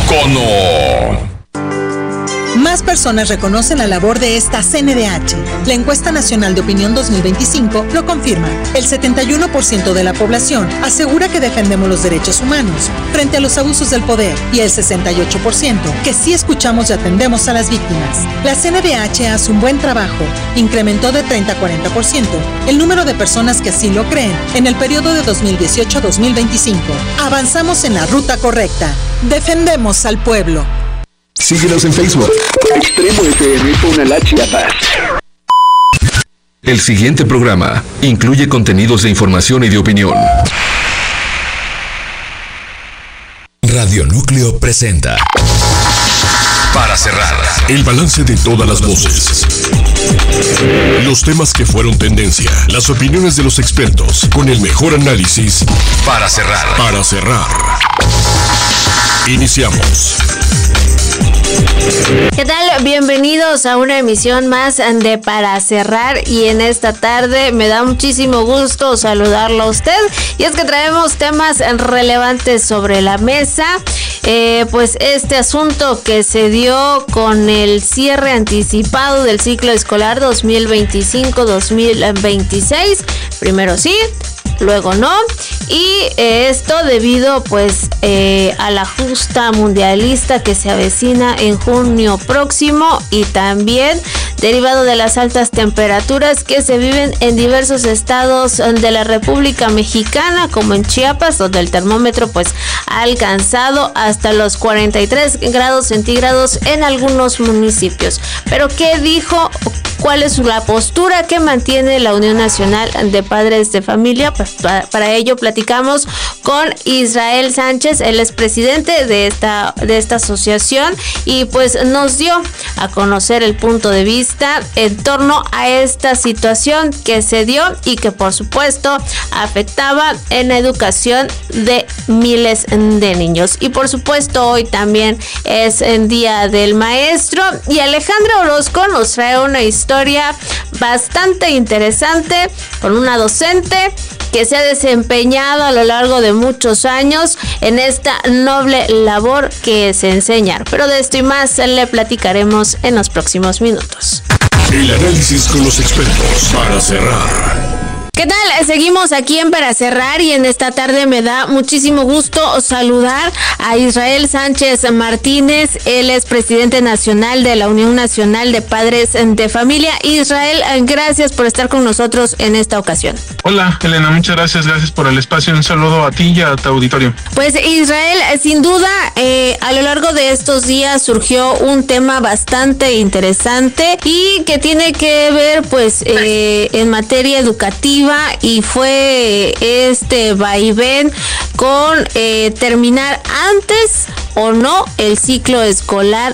Icono. Más personas reconocen la labor de esta CNDH. La encuesta nacional de opinión 2025 lo confirma. El 71% de la población asegura que defendemos los derechos humanos frente a los abusos del poder y el 68% que sí escuchamos y atendemos a las víctimas. La CNDH hace un buen trabajo. Incrementó de 30 a 40% el número de personas que así lo creen en el periodo de 2018 a 2025. Avanzamos en la ruta correcta. Defendemos al pueblo. Síguenos en Facebook. Extremo FM Tonalá, Chiapas. El siguiente programa incluye contenidos de información y de opinión. Radio Núcleo presenta Para cerrar, el balance de todas las voces. Los temas que fueron tendencia, las opiniones de los expertos, con el mejor análisis. Para cerrar. Para cerrar. Iniciamos. ¿Qué tal? Bienvenidos a una emisión más de Para Cerrar, y en esta tarde me da muchísimo gusto saludarlo a usted, y es que traemos temas relevantes sobre la mesa. Pues este asunto que se dio con el cierre anticipado del ciclo escolar 2025-2026, primero sí, luego no, y esto debido pues a la justa mundialista que se avecina en junio próximo, y también derivado de las altas temperaturas que se viven en diversos estados de la República Mexicana, como en Chiapas, donde el termómetro pues ha alcanzado hasta los 43 grados centígrados en algunos municipios. Pero ¿qué dijo? ¿Cuál es la postura que mantiene la Unión Nacional de Padres de Familia? Pues para ello platicamos con Israel Sánchez, él es presidente de esta asociación, y pues nos dio a conocer el punto de vista en torno a esta situación que se dio y que por supuesto afectaba en la educación de miles de niños. Y por supuesto hoy también es el Día del Maestro, y Alejandra Orozco nos trae una historia bastante interesante con una docente que se ha desempeñado a lo largo de muchos años en esta noble labor que es enseñar. Pero de esto y más le platicaremos en los próximos minutos. El análisis con los expertos para cerrar. ¿Qué tal? Seguimos aquí en Para Cerrar, y en esta tarde me da muchísimo gusto saludar a Israel Sánchez Martínez. Él es presidente nacional de la Unión Nacional de Padres de Familia. Israel, gracias por estar con nosotros en esta ocasión. Hola, Elena, muchas gracias por el espacio. Un saludo a ti y a tu auditorio. Pues Israel, sin duda, a lo largo de estos días surgió un tema bastante interesante y que tiene que ver pues en materia educativa, y fue este vaivén con terminar antes o no el ciclo escolar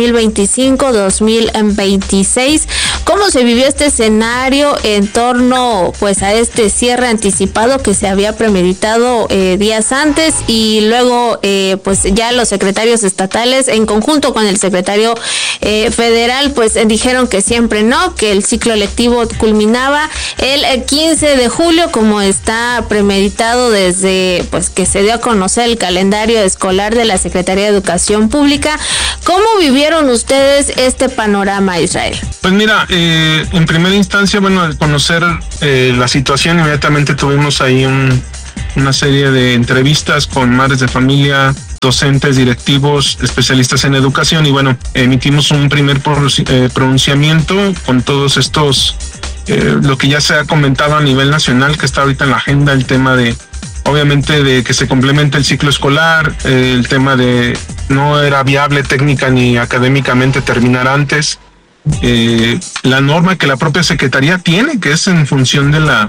2025-2026. ¿Cómo se vivió este escenario en torno pues a este cierre anticipado que se había premeditado días antes, y luego pues ya los secretarios estatales en conjunto con el secretario federal pues dijeron que siempre no, que el ciclo lectivo culminaba el 15 de julio como está premeditado desde pues que se dio a conocer el calendario escolar de la Secretaría de Educación Pública? ¿Cómo vivieron ustedes este panorama, Israel? Pues mira, en primera instancia, bueno, al conocer la situación, inmediatamente tuvimos ahí una serie de entrevistas con madres de familia, docentes, directivos, especialistas en educación, y bueno, emitimos un primer pronunciamiento con todos estos, lo que ya se ha comentado a nivel nacional, que está ahorita en la agenda, el tema de, obviamente, de que se complemente el ciclo escolar, el tema de no era viable técnica ni académicamente terminar antes, la norma que la propia Secretaría tiene, que es en función de la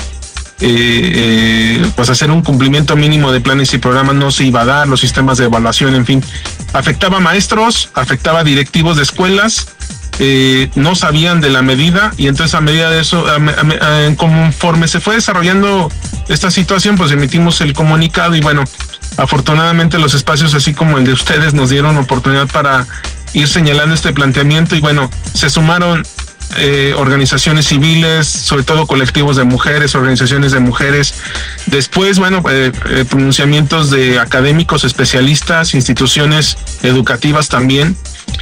pues hacer un cumplimiento mínimo de planes y programas, no se iba a dar, los sistemas de evaluación, en fin, afectaba a maestros, afectaba a directivos de escuelas, no sabían de la medida, y entonces a medida de eso, conforme se fue desarrollando esta situación, pues emitimos el comunicado, y bueno, afortunadamente los espacios así como el de ustedes nos dieron oportunidad para ir señalando este planteamiento, y bueno, se sumaron organizaciones civiles, sobre todo colectivos de mujeres, organizaciones de mujeres. Después, pronunciamientos de académicos, especialistas, instituciones educativas también.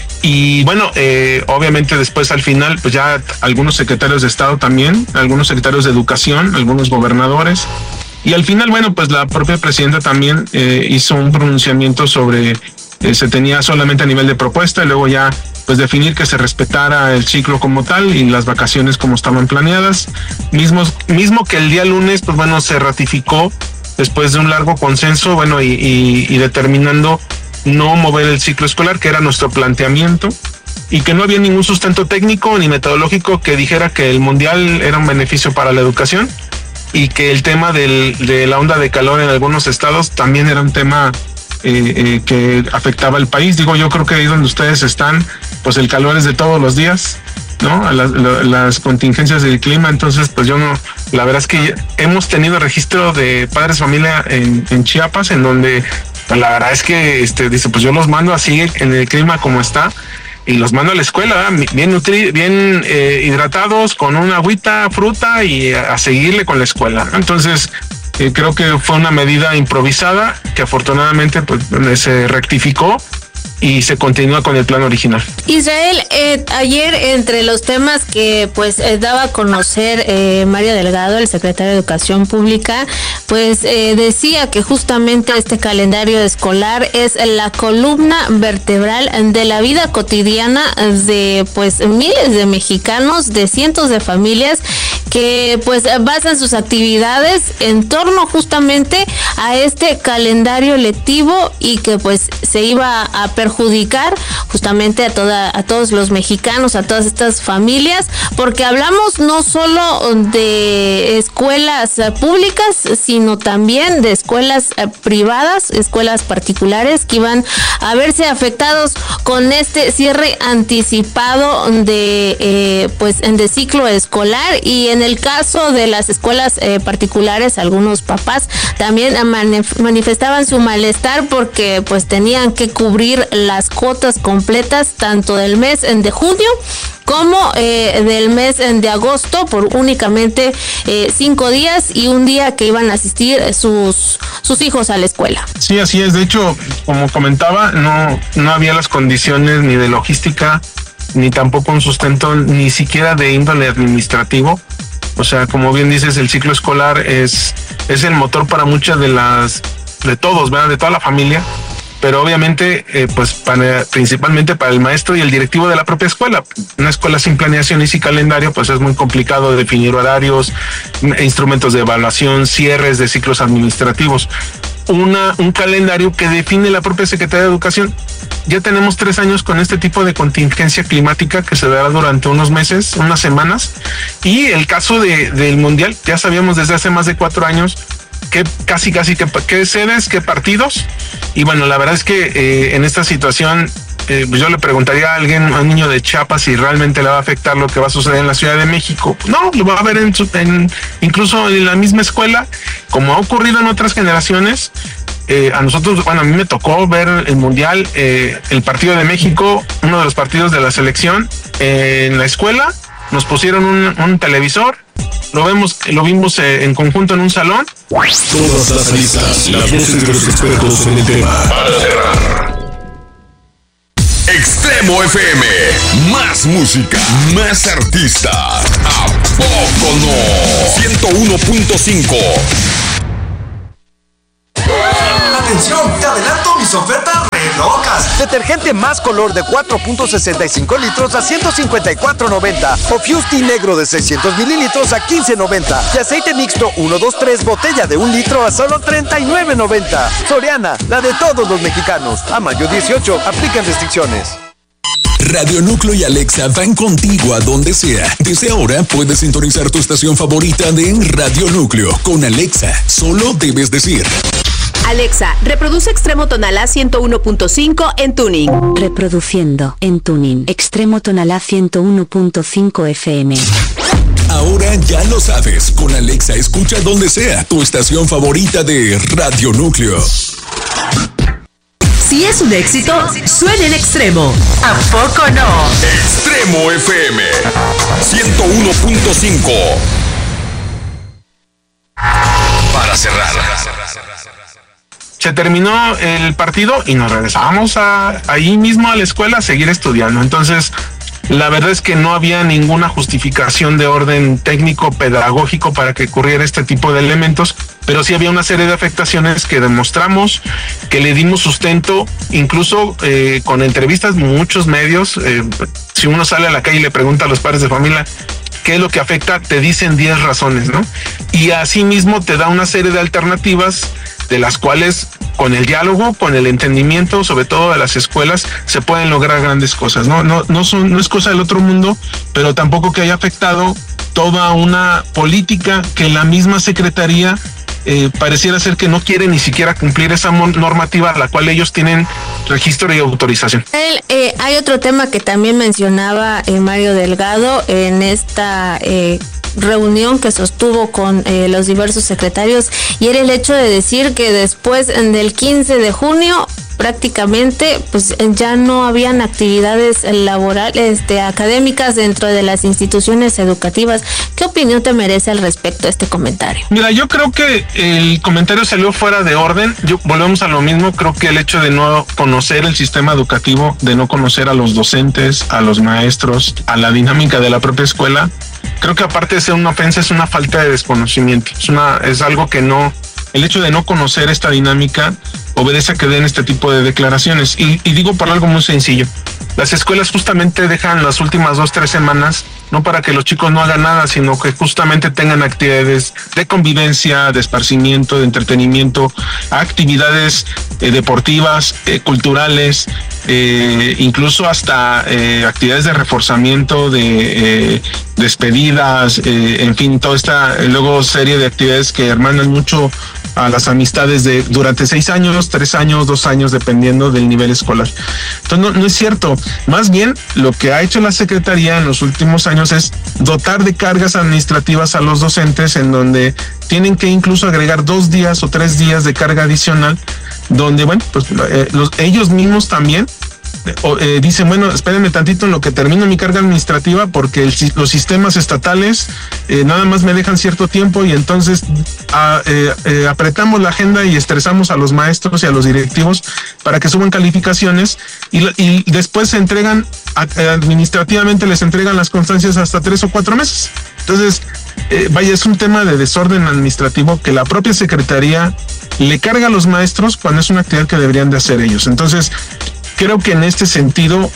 Y obviamente después al final, pues ya algunos secretarios de Estado también, algunos secretarios de Educación, algunos gobernadores. Y al final, pues la propia presidenta también hizo un pronunciamiento sobre, se tenía solamente a nivel de propuesta y luego ya pues definir que se respetara el ciclo como tal y las vacaciones como estaban planeadas. Mismo que el día lunes, pues se ratificó después de un largo consenso, y determinando no mover el ciclo escolar, que era nuestro planteamiento, y que no había ningún sustento técnico ni metodológico que dijera que el mundial era un beneficio para la educación y que el tema de la onda de calor en algunos estados también era un tema que afectaba al país. Yo creo que ahí donde ustedes están, pues el calor es de todos los días, ¿no? Las contingencias del clima. Entonces, pues la verdad es que hemos tenido registro de padres de familia en Chiapas, en donde la verdad es que dice, pues yo los mando así en el clima como está y los mando a la escuela, bien hidratados, con una agüita, fruta y a seguirle con la escuela. Entonces, creo que fue una medida improvisada que afortunadamente pues se rectificó y se continúa con el plan original. Israel, ayer entre los temas que pues daba a conocer Mario Delgado, el secretario de Educación Pública, pues decía que justamente este calendario escolar es la columna vertebral de la vida cotidiana de pues miles de mexicanos, de cientos de familias que pues basan sus actividades en torno justamente a este calendario lectivo y que pues se iba a perjudicar justamente a todos los mexicanos, a todas estas familias, porque hablamos no solo de escuelas públicas, sino también de escuelas privadas, escuelas particulares que iban a verse afectados con este cierre anticipado de ciclo escolar. Y en el caso de las escuelas particulares, algunos papás también manifestaban su malestar porque pues tenían que cubrir las cuotas completas tanto del mes de junio como del mes de agosto por únicamente 5 días y un día que iban a asistir sus hijos a la escuela. Sí, así es. De hecho, como comentaba, no había las condiciones ni de logística, ni tampoco un sustento, ni siquiera de índole administrativo. O sea, como bien dices, el ciclo escolar es el motor para muchas de todos, ¿verdad? De toda la familia. Pero obviamente, principalmente para el maestro y el directivo de la propia escuela. Una escuela sin planeación y sin calendario, pues es muy complicado definir horarios, instrumentos de evaluación, cierres de ciclos administrativos. Un calendario que define la propia Secretaría de Educación. Ya tenemos 3 años con este tipo de contingencia climática que se dará durante unos meses, unas semanas. Y el caso del Mundial, ya sabíamos desde hace más de 4 años que casi qué sedes, qué partidos. Y la verdad es que en esta situación yo le preguntaría a un niño de Chiapas si realmente le va a afectar lo que va a suceder en la Ciudad de México. No, lo va a ver incluso en la misma escuela, como ha ocurrido en otras generaciones. A nosotros, a mí me tocó ver el Mundial, el partido de México, uno de los partidos de la selección en la escuela. Nos pusieron un televisor, lo vimos en conjunto en un salón. Todas las listas, las voces de los expertos en el tema. Para cerrar. Extremo FM, más música, más artistas. ¿A poco no? 101.5. Atención, te adelanto mis ofertas re locas. Detergente más color de 4.65 litros a $154.90. O Fusti negro de 600 mililitros a $15.90. Y aceite mixto 123 botella de 1 litro a solo $39.90. Soriana, la de todos los mexicanos. A mayo 18, aplican restricciones. Radio Núcleo y Alexa van contigo a donde sea. Desde ahora puedes sintonizar tu estación favorita de Radio Núcleo. Con Alexa, solo debes decir: Alexa, reproduce Extremo Tonalá 101.5 en Tuning. Reproduciendo en Tuning. Extremo Tonalá 101.5 FM. Ahora ya lo sabes. Con Alexa escucha donde sea tu estación favorita de Radio Núcleo. Si es un éxito, suena en Extremo. ¿A poco no? Extremo FM 101.5. Para cerrar. Se terminó el partido y nos regresamos ahí mismo a la escuela a seguir estudiando. Entonces, la verdad es que no había ninguna justificación de orden técnico, pedagógico para que ocurriera este tipo de elementos, pero sí había una serie de afectaciones que demostramos, que le dimos sustento, incluso con entrevistas, muchos medios. Si uno sale a la calle y le pregunta a los padres de familia qué es lo que afecta, te dicen 10 razones, ¿no? Y asimismo te da una serie de alternativas de las cuales con el diálogo, con el entendimiento, sobre todo de las escuelas, se pueden lograr grandes cosas. No es cosa del otro mundo, pero tampoco que haya afectado toda una política que la misma Secretaría pareciera ser que no quiere ni siquiera cumplir esa normativa a la cual ellos tienen registro y autorización. Hay otro tema que también mencionaba Mario Delgado en esta reunión que sostuvo con los diversos secretarios, y era el hecho de decir que después del 15 de junio prácticamente pues ya no habían actividades laborales, académicas dentro de las instituciones educativas. ¿Qué opinión te merece al respecto a este comentario? Mira, yo creo que el comentario salió fuera de orden. Volvemos a lo mismo. Creo que el hecho de no conocer el sistema educativo, de no conocer a los docentes, a los maestros, a la dinámica de la propia escuela, creo que aparte de ser una ofensa, es una falta de desconocimiento. Es algo que no... El hecho de no conocer esta dinámica obedece a que den este tipo de declaraciones. Y digo por algo muy sencillo. Las escuelas justamente dejan las últimas 2-3 semanas, no para que los chicos no hagan nada, sino que justamente tengan actividades de convivencia, de esparcimiento, de entretenimiento, actividades deportivas, culturales, incluso hasta actividades de reforzamiento, de despedidas, en fin, toda esta luego serie de actividades que hermanan mucho a las amistades de durante 6 años, 3 años, 2 años, dependiendo del nivel escolar. Entonces no es cierto. Más bien, lo que ha hecho la Secretaría en los últimos años es dotar de cargas administrativas a los docentes, en donde tienen que incluso agregar 2 días o 3 días de carga adicional, donde, bueno, pues ellos mismos también dicen, bueno, espérenme tantito en lo que termino mi carga administrativa, porque los sistemas estatales nada más me dejan cierto tiempo, y entonces apretamos la agenda y estresamos a los maestros y a los directivos para que suban calificaciones, y después se entregan administrativamente, les entregan las constancias hasta 3 o 4 meses. Entonces, vaya, es un tema de desorden administrativo que la propia Secretaría le carga a los maestros cuando es una actividad que deberían de hacer ellos. Entonces, creo que en este sentido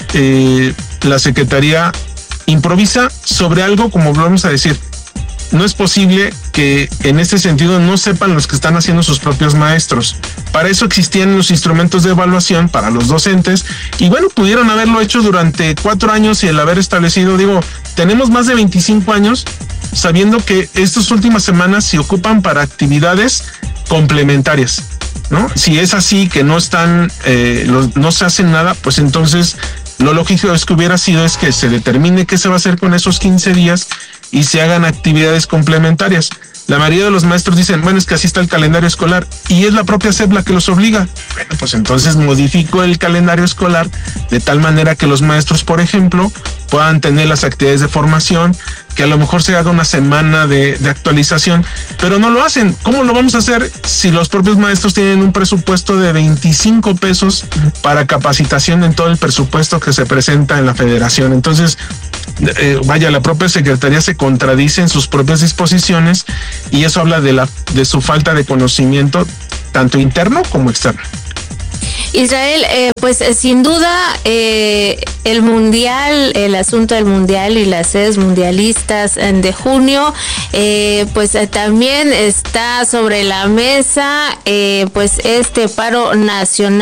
la Secretaría improvisa sobre algo, como vamos a decir. No es posible que en este sentido no sepan los que están haciendo sus propios maestros. Para eso existían los instrumentos de evaluación para los docentes, y bueno, pudieron haberlo hecho durante 4 años y el haber establecido, tenemos más de 25 años sabiendo que estas últimas semanas se ocupan para actividades complementarias, ¿no? Si es así, que no están, no se hace nada, pues entonces lo lógico es que hubiera sido que se determine qué se va a hacer con esos 15 días y se hagan actividades complementarias. La mayoría de los maestros dicen, bueno, es que así está el calendario escolar, y es la propia SEP la que los obliga. Bueno, pues entonces modifico el calendario escolar de tal manera que los maestros, por ejemplo, puedan tener las actividades de formación, que a lo mejor se haga una semana de actualización, pero no lo hacen. ¿Cómo lo vamos a hacer si los propios maestros tienen un presupuesto de 25 pesos para capacitación en todo el presupuesto que se presenta en la federación? Entonces, vaya, la propia Secretaría se contradice en sus propias disposiciones, y eso habla de su falta de conocimiento, tanto interno como externo. Israel, pues sin duda el mundial, el asunto del mundial y las sedes mundialistas de junio, pues también está sobre la mesa, pues este paro nacional